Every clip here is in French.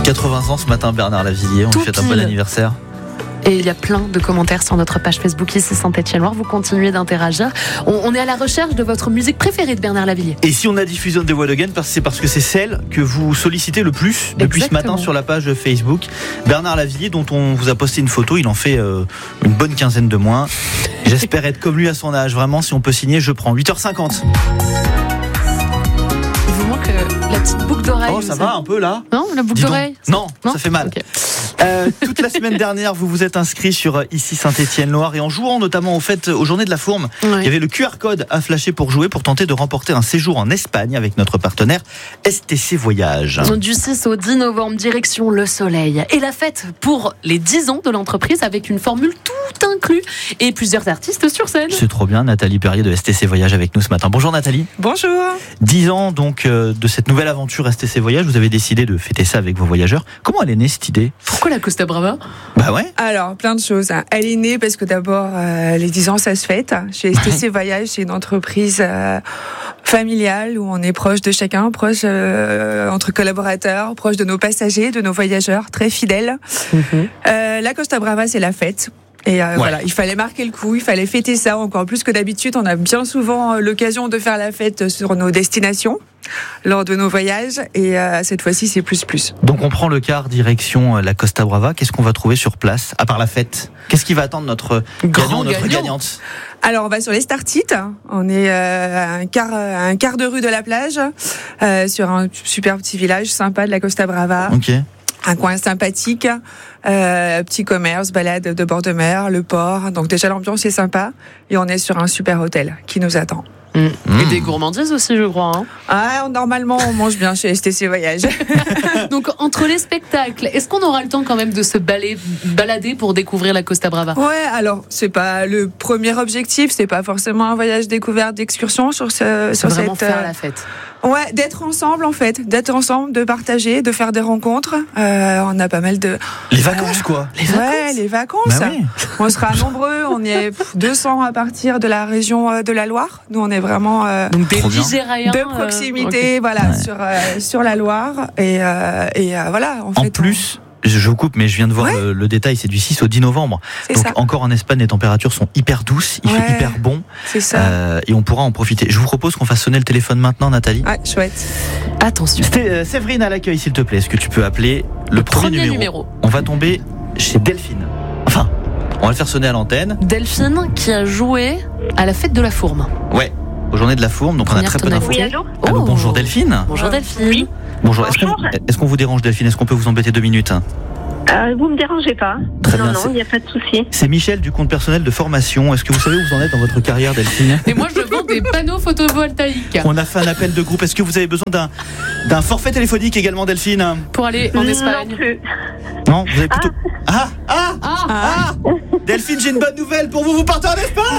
80 ans ce matin, Bernard Lavilliers. On lui souhaite un bon anniversaire. Et il y a plein de commentaires sur notre page Facebook ici Saint-Étienne-Loire. Vous continuez d'interagir. On est à la recherche de votre musique préférée de Bernard Lavilliers. Et si on a diffusé The Wall Again, c'est parce que c'est celle que vous sollicitez le plus depuis ce matin sur la page Facebook. Bernard Lavilliers, dont on vous a posté une photo, il en fait une bonne quinzaine de moins. J'espère être comme lui à son âge. Vraiment, si on peut signer, je prends. 8h50. Il vous manque la petite boucle d'oreille. Oh, ça va un peu là? Non, la boucle d'oreille? Non, ça fait mal. Okay. Toute la semaine dernière, vous vous êtes inscrit sur ici Saint-Étienne-Loire et en jouant notamment aux Journées de la Fourme, il y avait le QR code à flasher pour jouer, pour tenter de remporter un séjour en Espagne avec notre partenaire STC Voyage. Du 6 au 10 novembre, direction le soleil. Et la fête pour les 10 ans de l'entreprise avec une formule tout inclus et plusieurs artistes sur scène. C'est trop bien, Nathalie Perrier de STC Voyage avec nous ce matin. Bonjour Nathalie. Bonjour. 10 ans donc de cette nouvelle aventure STC Voyage, vous avez décidé de fêter ça avec vos voyageurs. Comment elle est née cette idée? Pourquoi la Costa Brava? Bah ouais. Alors, plein de choses. Elle est née parce que d'abord, les 10 ans, ça se fête. Chez STC Voyage, c'est une entreprise familiale où on est proche de chacun, proche entre collaborateurs, proche de nos passagers, de nos voyageurs, très fidèles. La Costa Brava, c'est la fête. Et voilà, il fallait marquer le coup, il fallait fêter ça encore plus que d'habitude. On a bien souvent l'occasion de faire la fête sur nos destinations lors de nos voyages et cette fois-ci c'est plus. Donc on prend le car direction la Costa Brava. Qu'est-ce qu'on va trouver sur place à part la fête? Qu'est-ce qui va attendre notre gagnant, notre gagnante? Alors on va sur les Startites. On est à un quart de rue de la plage sur un super petit village sympa de la Costa Brava. Ok. Un coin sympathique, petit commerce, balade de bord de mer, le port. Donc déjà l'ambiance est sympa et on est sur un super hôtel qui nous attend. Et des gourmandises aussi, je crois. Hein. Ah, normalement, on mange bien chez STC Voyage. Donc, entre les spectacles, est-ce qu'on aura le temps quand même de se balader pour découvrir la Costa Brava? Ouais, alors, c'est pas le premier objectif, c'est pas forcément un voyage découverte d'excursion sur faire la fête. Ouais, d'être ensemble en fait, de partager, de faire des rencontres. On a pas mal de... Les vacances quoi. Les vacances. Bah oui. On sera nombreux, on est 200 à partir de la région de la Loire. Nous on est vraiment donc des Ligériens de proximité, voilà, sur la Loire et voilà. En fait, plus. Je vous coupe, mais je viens de voir le détail, c'est du 6 au 10 novembre. Donc ça. Encore en Espagne, les températures sont hyper douces, il fait hyper bon. C'est ça. Et on pourra en profiter. Je vous propose qu'on fasse sonner le téléphone maintenant, Nathalie. Ouais, chouette. Attention. Séverine à l'accueil, s'il te plaît. Est-ce que tu peux appeler le premier numéro? On va tomber chez Delphine. Enfin, on va le faire sonner à l'antenne. Delphine qui a joué à la fête de la Fourme. Ouais, aux Journées de la Fourme, donc on a très peu d'infos. Oui, allô? Allô, bonjour Delphine. Bonjour Delphine. Oui. Bonjour, est-ce qu'on vous dérange Delphine? Est-ce qu'on peut vous embêter 2 minutes? Vous me dérangez pas. Très bien, non, il n'y a pas de souci. C'est Michel du compte personnel de formation. Est-ce que vous savez où vous en êtes dans votre carrière, Delphine? Et moi, je vends des panneaux photovoltaïques. On a fait un appel de groupe. Est-ce que vous avez besoin d'un forfait téléphonique également, Delphine? Pour aller en Espagne? Non plus. Non, vous avez plutôt... Delphine, j'ai une bonne nouvelle pour vous. Vous partez en Espagne.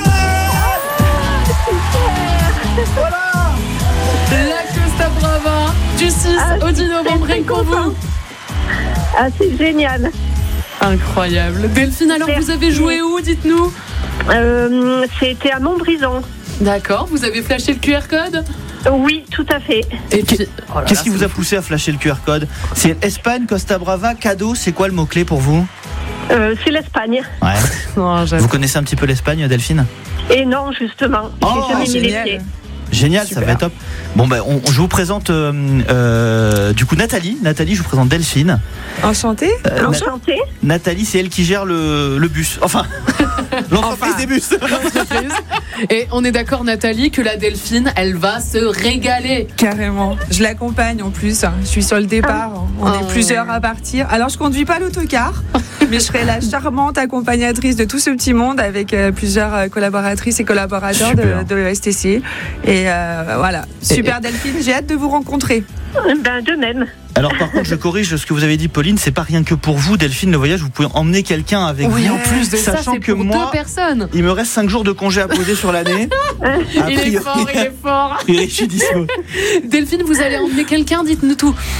Voilà. La Costa Brava du 6 au 10 novembre, rien que pour vous. Ah, c'est génial. Incroyable. Delphine, alors vous avez joué où, dites-nous? C'était à Montbrison. D'accord, vous avez flashé le QR code? Oui, tout à fait. Et puis, qu'est-ce qui vous a poussé à flasher le QR code? C'est Espagne, Costa Brava, cadeau, c'est quoi le mot-clé pour vous? C'est l'Espagne. Ouais. Non, vous connaissez un petit peu l'Espagne, Delphine? Et non, justement. J'ai jamais mis les pieds. Génial, super. Ça va être top. Bon, je vous présente du coup Nathalie. Nathalie, je vous présente Delphine. Enchantée. Enchantée. Nathalie, c'est elle qui gère le bus. Enfin, l'entreprise des bus. Et on est d'accord, Nathalie, que la Delphine, elle va se régaler. Carrément. Je l'accompagne en plus. Je suis sur le départ. On est plusieurs à partir. Alors, je conduis pas l'autocar, mais je serai la charmante accompagnatrice de tout ce petit monde avec plusieurs collaboratrices et collaborateurs de STC. Et voilà. Super Delphine, j'ai hâte de vous rencontrer. De même. Alors par contre, je corrige ce que vous avez dit, Pauline, c'est pas rien que pour vous, Delphine, le voyage, vous pouvez emmener quelqu'un avec vous. Oui, en plus de ça, c'est que pour moi, 2 personnes. Il me reste 5 jours de congé à poser sur l'année. Il est fort. Et je suis dispo. Delphine, vous allez emmener quelqu'un, dites-nous tout.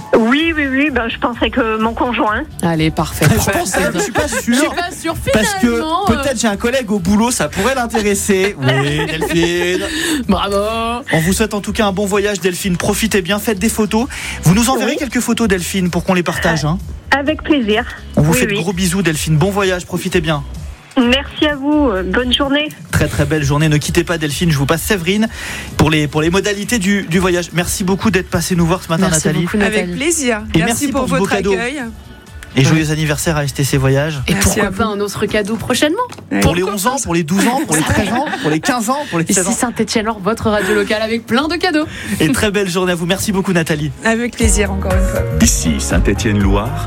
Oui, ben, je pensais que mon conjoint. Allez, parfait. Je suis pas sûr. Je suis pas sûre, Parce finalement. que peut-être j'ai un collègue au boulot, ça pourrait l'intéresser. Oui, Delphine. Bravo. On vous souhaite en tout cas un bon voyage, Delphine. Profitez bien, faites des photos. Vous nous enverrez quelques photos, Delphine, pour qu'on les partage. Hein. Avec plaisir. On vous fait de gros bisous, Delphine. Bon voyage, profitez bien. Merci à vous, bonne journée. Très très belle journée, ne quittez pas Delphine, je vous passe Séverine pour les modalités du voyage. Merci beaucoup d'être passé nous voir ce matin, Merci Nathalie. beaucoup, Nathalie. Avec plaisir. Et merci pour ce beau votre cadeau. accueil. Et joyeux anniversaire à STC Voyage. Et Merci pourquoi à pas vous. un autre cadeau prochainement? Pour les 11 ans, pour les 12 ans, pour les 13 ans, pour les 15 ans, pour les 16 Ici ans. Saint-Étienne-Loire, votre radio locale avec plein de cadeaux. Et très belle journée à vous. Merci beaucoup Nathalie. Avec plaisir, encore une fois. Ici Saint-Étienne-Loire,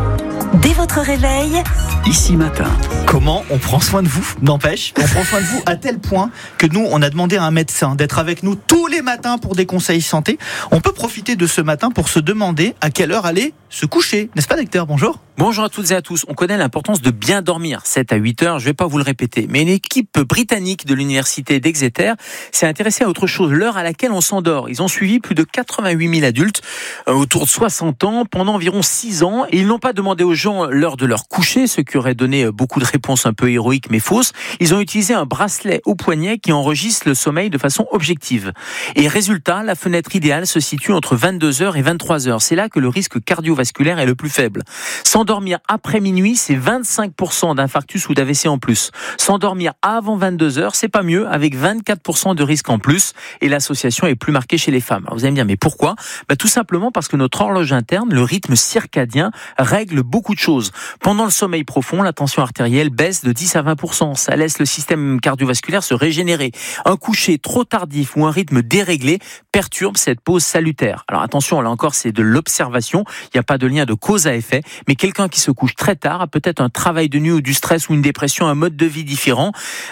Dès votre réveil, ici matin. Comment on prend soin de vous? N'empêche, on prend soin de vous à tel point que nous, on a demandé à un médecin d'être avec nous tous les matins pour des conseils santé. On peut profiter de ce matin pour se demander à quelle heure aller se coucher. N'est-ce pas, docteur? Bonjour. Bonjour à toutes et à tous. On connaît l'importance de bien dormir, 7 à 8 heures, je vais pas vous le répéter. Mais une équipe britannique de l'université d'Exeter s'est intéressée à autre chose, l'heure à laquelle on s'endort. Ils ont suivi plus de 88 000 adultes autour de 60 ans pendant environ 6 ans et ils n'ont pas demandé aux gens l'heure de leur coucher, ce qui aurait donné beaucoup de réponses un peu héroïques mais fausses. Ils ont utilisé un bracelet au poignet qui enregistre le sommeil de façon objective. Et résultat, la fenêtre idéale se situe entre 22h et 23h. C'est là que le risque cardiovasculaire est le plus faible. S'endormir après minuit, c'est 25% d'infarctus ou d'AVC en plus. S'endormir avant 22h, c'est pas mieux, avec 24% de risque en plus. Et l'association est plus marquée chez les femmes. Alors vous allez me dire, mais pourquoi? Tout simplement parce que notre horloge interne, le rythme circadien, règle beaucoup de choses. Pendant le sommeil profond, la tension artérielle baisse de 10 à 20%. Ça laisse le système cardiovasculaire se régénérer. Un coucher trop tardif ou un rythme déréglé perturbe cette pause salutaire. Alors attention, là encore, c'est de l'observation. Il n'y a pas de lien de cause à effet. Mais quelqu'un qui se couche très tard a peut-être un travail de nuit ou du stress ou une dépression, un mode de vie différent.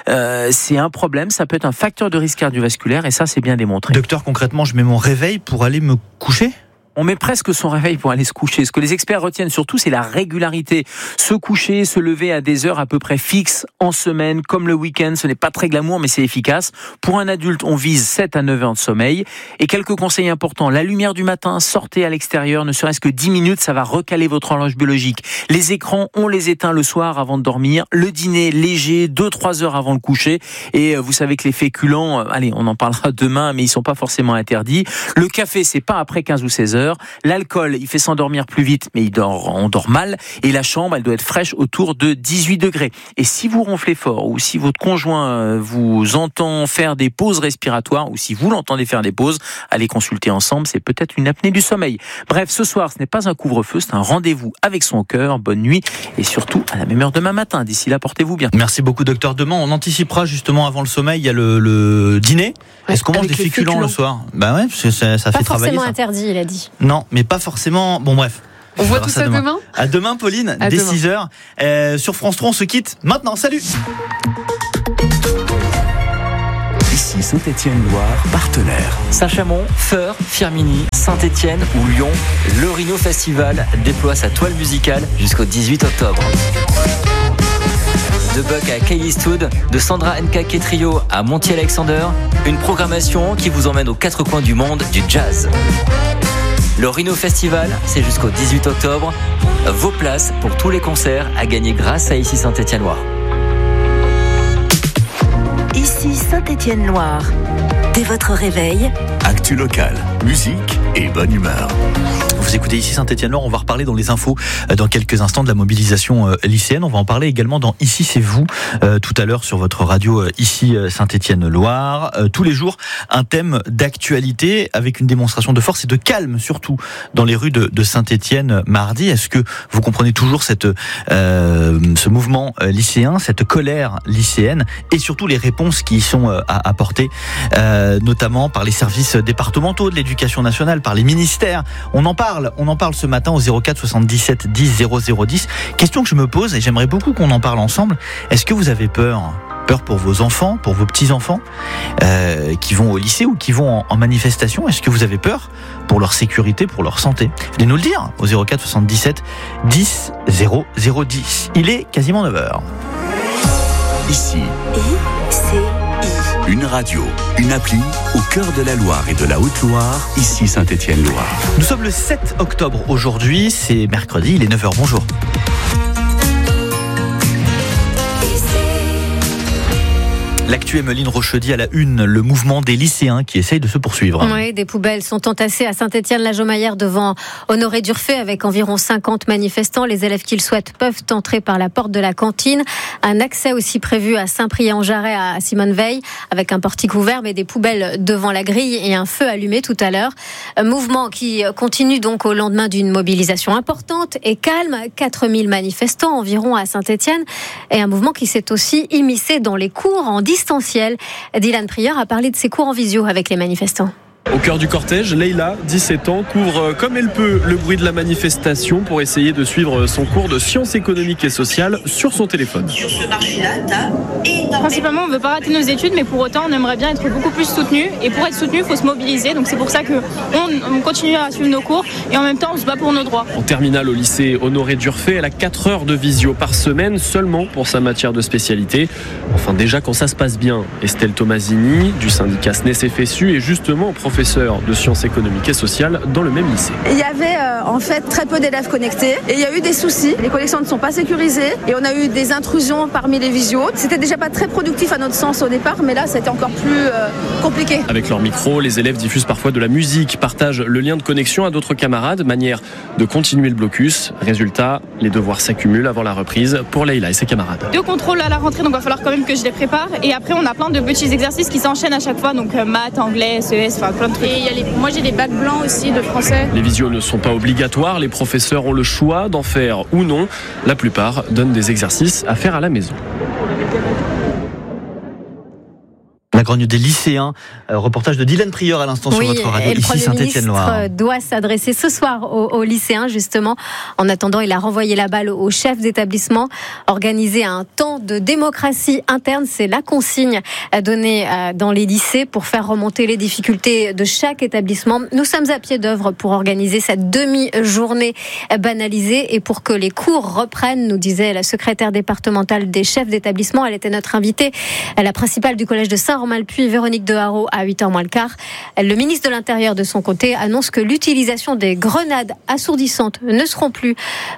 C'est un problème. Ça peut être un facteur de risque cardiovasculaire et ça, c'est bien démontré. Docteur, concrètement, je mets mon réveil pour aller me coucher? On met presque son réveil pour aller se coucher. Ce que les experts retiennent surtout, c'est la régularité. Se coucher, se lever à des heures à peu près fixes en semaine, comme le week-end. Ce n'est pas très glamour, mais c'est efficace. Pour un adulte, on vise 7 à 9 heures de sommeil. Et quelques conseils importants. La lumière du matin, sortez à l'extérieur, ne serait-ce que 10 minutes, ça va recaler votre horloge biologique. Les écrans, on les éteint le soir avant de dormir. Le dîner léger, 2-3 heures avant le coucher. Et vous savez que les féculents, allez, on en parlera demain, mais ils sont pas forcément interdits. Le café, c'est pas après 15 ou 16 heures. L'alcool, il fait s'endormir plus vite, mais on dort mal. Et la chambre, elle doit être fraîche autour de 18 degrés. Et si vous ronflez fort, ou si votre conjoint vous entend faire des pauses respiratoires, ou si vous l'entendez faire des pauses, allez consulter ensemble, c'est peut-être une apnée du sommeil. Bref, ce soir, ce n'est pas un couvre-feu, c'est un rendez-vous avec son cœur. Bonne nuit, et surtout à la même heure demain matin. D'ici là, portez-vous bien. Merci beaucoup, docteur. Demain, on anticipera justement avant le sommeil, il y a le dîner. Ouais, est-ce qu'on mange des féculents le soir? Bah ouais, parce que ça Pas fait travailler. forcément Ça. interdit, il a dit. Non, mais pas forcément. Bon, bref. On voit Alors, tout ça demain? À demain, Pauline, À dès demain. 6h. Sur France 3, on se quitte maintenant. Salut! Ici Saint-Étienne-Loire, partenaire. Saint-Chamond, Feur, Firminy, Saint-Étienne ou Lyon, le Rhino Festival déploie sa toile musicale jusqu'au 18 octobre. De Buck à Kay Eastwood, de Sandra Nkake Trio à Monty Alexander, une programmation qui vous emmène aux quatre coins du monde du jazz. Le Rhino Festival, c'est jusqu'au 18 octobre. Vos places pour tous les concerts à gagner grâce à Ici Saint-Étienne-Loire. Ici Saint-Étienne-Loire. Dès votre réveil, Actu locale, musique et bonne humeur. Vous écoutez Ici Saint-Étienne-Loire, on va reparler dans les infos dans quelques instants de la mobilisation lycéenne. On va en parler également dans Ici c'est vous, tout à l'heure sur votre radio Ici Saint-Étienne-Loire. Tous les jours, un thème d'actualité avec une démonstration de force et de calme surtout dans les rues de Saint-Étienne mardi. Est-ce que vous comprenez toujours ce mouvement lycéen, cette colère lycéenne et surtout les réponses qui y sont à apporter, notamment par les services départementaux de l'éducation nationale, par les ministères. On en parle ce matin au 04 77 10 00 10. Question que je me pose et j'aimerais beaucoup qu'on en parle ensemble. Est-ce que vous avez peur pour vos enfants, pour vos petits-enfants qui vont au lycée ou qui vont en manifestation? Est-ce que vous avez peur pour leur sécurité, pour leur santé? Venez nous le dire au 04 77 10 00 10. Il est quasiment 9h. Ici, ICI. Une radio, une appli au cœur de la Loire et de la Haute-Loire, ici Saint-Étienne-Loire. Nous sommes le 7 octobre aujourd'hui, c'est mercredi, il est 9h, bonjour. L'actu Emeline Rochedy à la une, le mouvement des lycéens qui essayent de se poursuivre. Oui, des poubelles sont entassées à Saint-Étienne-la-Jomaillère devant Honoré d'Urfé avec environ 50 manifestants. Les élèves qui le souhaitent peuvent entrer par la porte de la cantine. Un accès aussi prévu à Saint-Priest-en-Jarret à Simone-Veil avec un portique ouvert mais des poubelles devant la grille et un feu allumé tout à l'heure. Un mouvement qui continue donc au lendemain d'une mobilisation importante et calme. 4000 manifestants environ à Saint-Étienne et un mouvement qui s'est aussi immiscé dans les cours en distanciel. Dylan Prieur a parlé de ses cours en visio avec les manifestants. Au cœur du cortège, Leïla, 17 ans, couvre comme elle peut le bruit de la manifestation pour essayer de suivre son cours de sciences économiques et sociales sur son téléphone. Principalement, on ne veut pas rater nos études, mais pour autant, on aimerait bien être beaucoup plus soutenu. Et pour être soutenu, il faut se mobiliser. Donc c'est pour ça qu'on continue à suivre nos cours et en même temps, on se bat pour nos droits. En terminale au lycée Honoré d'Urfé, elle a 4 heures de visio par semaine seulement pour sa matière de spécialité. Enfin, déjà quand ça se passe bien. Estelle Tomasini, du syndicat SNES-FSU, est justement professeure de sciences économiques et sociales dans le même lycée. Il y avait en fait très peu d'élèves connectés et il y a eu des soucis. Les connexions ne sont pas sécurisées et on a eu des intrusions parmi les visios. C'était déjà pas très productif à notre sens au départ, mais là c'était encore plus compliqué. Avec leur micro, les élèves diffusent parfois de la musique, partagent le lien de connexion à d'autres camarades, manière de continuer le blocus. Résultat, les devoirs s'accumulent avant la reprise pour Leïla et ses camarades. 2 contrôles à la rentrée, donc il va falloir quand même que je les prépare. Et après, on a plein de petits exercices qui s'enchaînent à chaque fois, donc maths, anglais, CES, enfin plein de trucs. Et moi j'ai des bacs blancs aussi de français. Les visios ne sont pas obligatoires, les professeurs ont le choix d'en faire ou non. La plupart donnent des exercices à faire à la maison. La grogne des lycéens, reportage de Dylan Prieur à l'instant sur votre radio, ici Saint-Étienne-Loire. Le Premier ministre doit s'adresser ce soir aux lycéens, justement. En attendant, il a renvoyé la balle au chef d'établissement. Organiser un temps de démocratie interne, c'est la consigne donnée dans les lycées pour faire remonter les difficultés de chaque établissement. Nous sommes à pied d'œuvre pour organiser cette demi-journée banalisée et pour que les cours reprennent, nous disait la secrétaire départementale des chefs d'établissement. Elle était notre invitée, la principale du collège de Saint-Romain-le-Puy, Véronique Deharot, à 8h moins le quart. Le ministre de l'Intérieur, de son côté, annonce que l'utilisation des grenades assourdissantes ne seront plus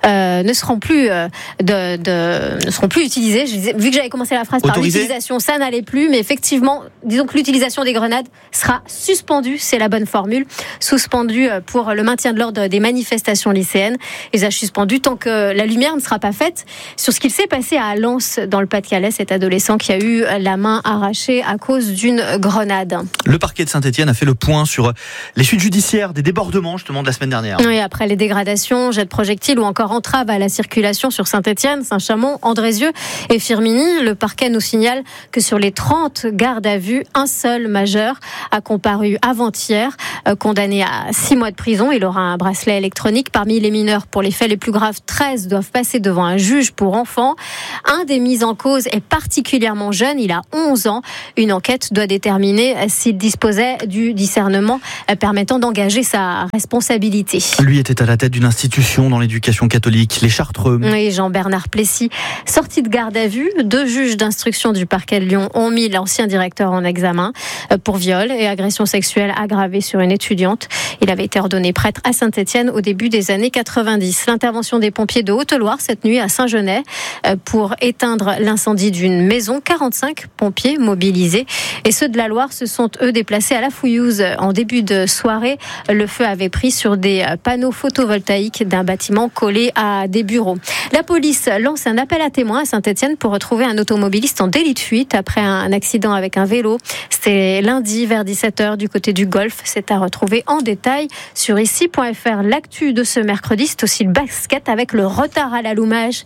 utilisées. Vu que j'avais commencé la phrase par l'utilisation, ça n'allait plus, mais effectivement, disons que l'utilisation des grenades sera suspendue, c'est la bonne formule, suspendue pour le maintien de l'ordre des manifestations lycéennes. Usage suspendu tant que la lumière ne sera pas faite sur ce qu'il s'est passé à Lens, dans le Pas-de-Calais, cet adolescent qui a eu la main arrachée à cause d'une grenade. Le parquet de Saint-Étienne a fait le point sur les suites judiciaires des débordements justement de la semaine dernière. Oui, après les dégradations, jets de projectiles ou encore entraves à la circulation sur Saint-Étienne, Saint-Chamond, Andrézieux et Firminy, le parquet nous signale que sur les 30 gardes à vue, un seul majeur a comparu avant-hier, condamné à 6 mois de prison. Il aura un bracelet électronique. Parmi les mineurs, pour les faits les plus graves, 13 doivent passer devant un juge pour enfants. Un des mis en cause est particulièrement jeune, il a 11 ans. Une enquête doit déterminer s'il disposait du discernement permettant d'engager sa responsabilité. Lui était à la tête d'une institution dans l'éducation catholique, les Chartreux. Oui, Jean-Bernard Plessis, sorti de garde à vue. 2 juges d'instruction du parquet de Lyon ont mis l'ancien directeur en examen pour viol et agression sexuelle aggravée sur une étudiante. Il avait été ordonné prêtre à Saint-Étienne au début des années 90. L'intervention des pompiers de Haute-Loire cette nuit à Saint-Genès pour éteindre l'incendie d'une maison. 45 pompiers mobilisés. Et ceux de la Loire se sont, eux, déplacés à la Fouillouse. En début de soirée, le feu avait pris sur des panneaux photovoltaïques d'un bâtiment collé à des bureaux. La police lance un appel à témoins à Saint-Étienne pour retrouver un automobiliste en délit de fuite après un accident avec un vélo. C'était lundi vers 17h du côté du Golfe. C'est à retrouver en détail sur ici.fr. L'actu de ce mercredi, c'est aussi le basket avec le retard à l'allumage.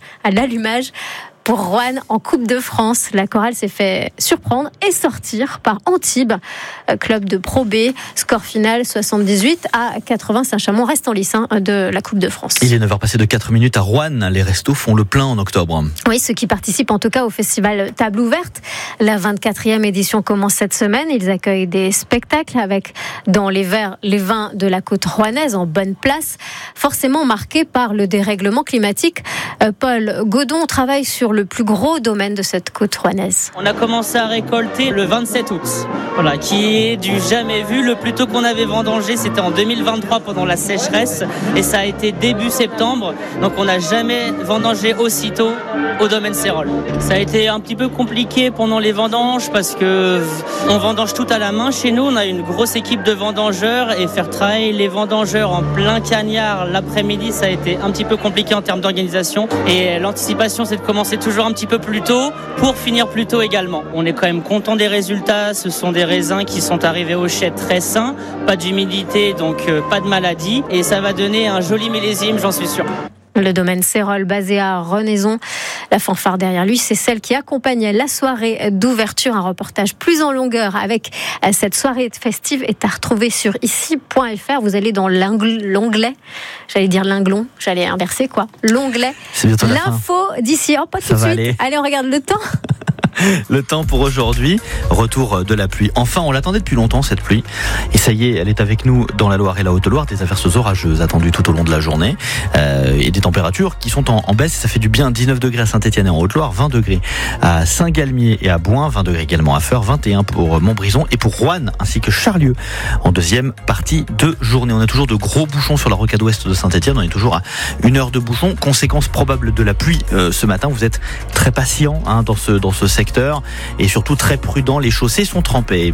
Pour Roanne en Coupe de France. La chorale s'est fait surprendre et sortir par Antibes, club de Pro B. Score final 78-80. Saint-Chamond reste en lice de la Coupe de France. Il est 9h passé de 4 minutes à Roanne. Les restos font le plein en octobre. Oui, ceux qui participent en tout cas au festival Table Ouverte. La 24e édition commence cette semaine. Ils accueillent des spectacles avec dans les vins de la côte rouennaise en bonne place, forcément marqués par le dérèglement climatique. Paul Godon travaille sur le le plus gros domaine de cette côte rouennaise. On a commencé à récolter le 27 août, voilà, qui est du jamais vu. Le plus tôt qu'on avait vendangé, c'était en 2023 pendant la sécheresse, et ça a été début septembre. Donc on n'a jamais vendangé aussitôt au domaine Cérol. Ça a été un petit peu compliqué pendant les vendanges parce que on vendange tout à la main chez nous. On a une grosse équipe de vendangeurs et faire travailler les vendangeurs en plein cagnard l'après-midi, ça a été un petit peu compliqué en termes d'organisation. Et l'anticipation, c'est de commencer toujours un petit peu plus tôt pour finir plus tôt également. On est quand même content des résultats. Ce sont des raisins qui sont arrivés au chai très sains, pas d'humidité, donc pas de maladie. Et ça va donner un joli millésime, j'en suis sûr. Le domaine Cérol, basé à Renaison. La fanfare derrière lui, c'est celle qui accompagnait la soirée d'ouverture. Un reportage plus en longueur avec cette soirée festive est à retrouver sur ici.fr. Vous allez dans l'onglet, j'allais dire l'inglon, j'allais inverser quoi. L'onglet, l'info d'ici. Oh, pas tout de suite. Allez, on regarde le temps. Le temps pour aujourd'hui, retour de la pluie. Enfin, on l'attendait depuis longtemps cette pluie. Et ça y est, elle est avec nous dans la Loire et la Haute-Loire. Des averses orageuses attendues tout au long de la journée. Et des températures qui sont en baisse. Ça fait du bien. 19 degrés à Saint-Étienne et en Haute-Loire, 20 degrés à Saint-Galmier et à Bouin, 20 degrés également à Feurs, 21 pour Montbrison et pour Roanne, ainsi que Charlieu en deuxième partie de journée. On a toujours de gros bouchons sur la rocade ouest de Saint-Étienne. On est toujours à 1 heure de bouchon. Conséquence probable de la pluie ce matin. Vous êtes très patient dans ce secteur. Et surtout très prudent, les chaussées sont trempées.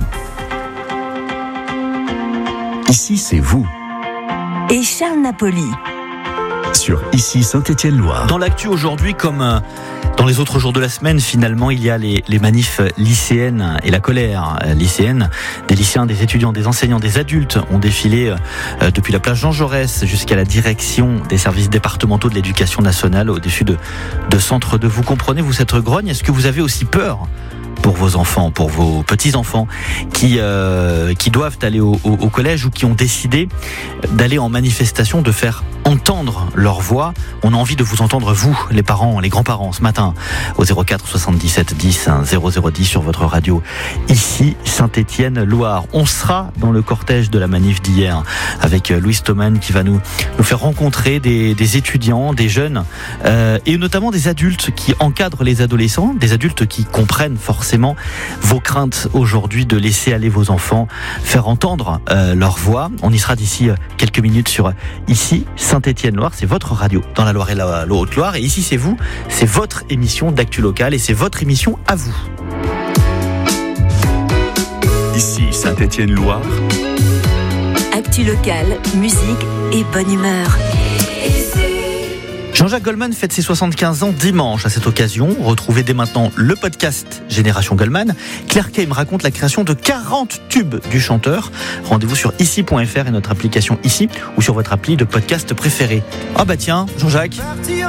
Ici, c'est vous. Et Charles Napoli. Sur Ici Saint-Étienne-Loire. Dans l'actu aujourd'hui, comme dans les autres jours de la semaine, finalement, il y a les manifs lycéennes et la colère lycéenne. Des lycéens, des étudiants, des enseignants, des adultes ont défilé depuis la place Jean Jaurès jusqu'à la direction des services départementaux de l'éducation nationale au-dessus de Centre 2. Vous comprenez, vous, cette grogne? Est-ce que vous avez aussi peur pour vos enfants, pour vos petits-enfants qui doivent aller au collège ou qui ont décidé d'aller en manifestation, de faire entendre leur voix? On a envie de vous entendre, vous, les parents, les grands-parents, ce matin, au 04 77 10 0010 sur votre radio. Ici, Saint-Étienne-Loire. On sera dans le cortège de la manif d'hier avec Louise Thoman qui va nous faire rencontrer des étudiants, des jeunes et notamment des adultes qui encadrent les adolescents, des adultes qui comprennent forcément vos craintes aujourd'hui de laisser aller vos enfants, faire entendre leur voix. On y sera d'ici quelques minutes sur Ici Saint-Étienne-Loire. C'est votre radio dans la Loire et la Haute-Loire. Et ici, c'est vous, c'est votre émission d'actu locale et c'est votre émission à vous. Ici Saint-Étienne-Loire. Actu locale, musique et bonne humeur. Jean-Jacques Goldman fête ses 75 ans dimanche. À cette occasion, retrouvez dès maintenant le podcast Génération Goldman. Claire Kay me raconte la création de 40 tubes du chanteur. Rendez-vous sur ici.fr et notre application Ici ou sur votre appli de podcast préférée. Ah bah tiens, Jean-Jacques.